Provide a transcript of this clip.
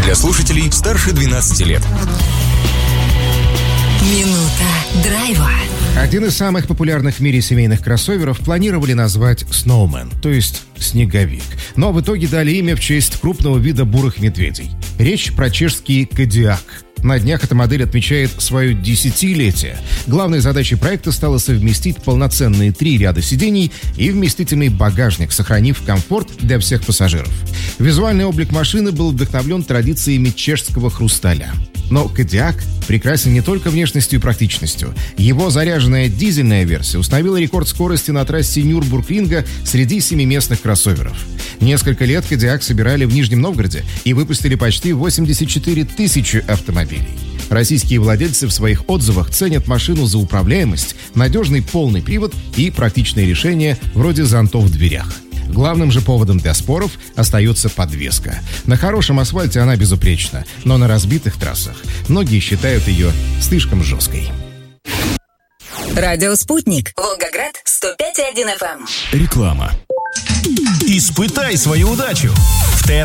для слушателей старше 12 лет. Минута драйва. Один из самых популярных в мире семейных кроссоверов планировали назвать Snowman, то есть снеговик. Но в итоге дали имя в честь крупного вида бурых медведей. Речь про чешский Кодиак. На днях эта модель отмечает свое десятилетие. Главной задачей проекта стало совместить полноценные 3 ряда сидений и вместительный багажник, сохранив комфорт для всех пассажиров. Визуальный облик машины был вдохновлен традициями чешского хрусталя. Но Кодиак прекрасен не только внешностью и практичностью. Его заряженная дизельная версия установила рекорд скорости на трассе Нюрбургринга среди 7-местных кроссоверов. Несколько лет Кодиак собирали в Нижнем Новгороде и выпустили почти 84 тысячи автомобилей. Российские владельцы в своих отзывах ценят машину за управляемость, надежный полный привод и практичные решения вроде зонтов в дверях. Главным же поводом для споров остается подвеска. На хорошем асфальте она безупречна, но на разбитых трассах многие считают ее слишком жесткой. Радио «Спутник». Волгоград, 105,1 FM. Реклама. Испытай свою удачу. В